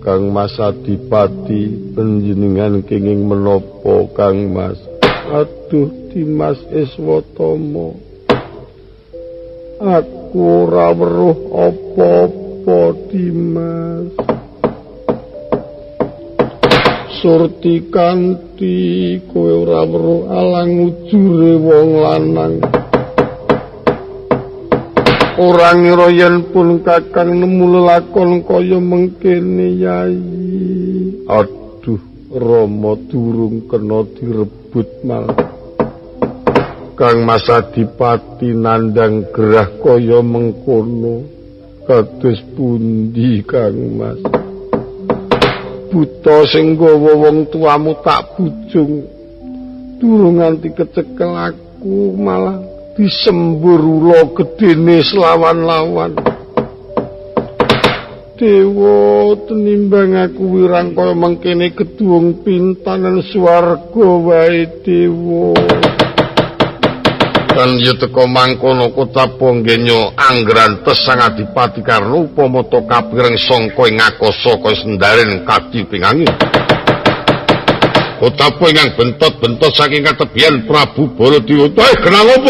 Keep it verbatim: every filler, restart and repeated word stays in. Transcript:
Kang Mas Adipati panjenengan kenging menapa Kang Mas? Aduh Dimas Iswatama, aku ora weruh apa-apa Dimas. Surti kanthi kowe ora weruh alang ujure wong lanang. Ora ngira yen pun Kakang nemu lelakon kaya mengkene Yai. Aduh, Rama durung kena direbut malah. Kang Mas Adipati nandang gerah kaya mengkono. Kados pundi Kang Mas? Buta sing nggawa wong tuamu tak bujung. Durung nganti kecekel aku malah disembur ula gedene selawan-lawan. Dewa tenimbang aku wirang kaya mengkene gedung pintanan swarga wae Dewa. Kan yen teka mangkono kota Ponggenya anggrantes Sang Adipati karena upama to kapireng sangka ing akasa kaya sendaren kadiping angin. Kota ingkang bentot-bentot saking katebian Prabu Baladewa. Eh, kenal apa?